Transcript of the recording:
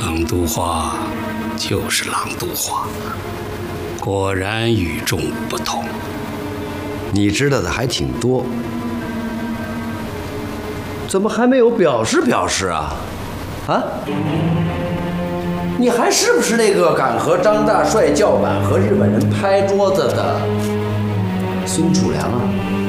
朗都话就是朗都话，果然与众不同。 你知道的还挺多，怎么还没有表示啊？啊？你还是不是那个敢和张大帅叫板、和日本人拍桌子的孙楚良啊？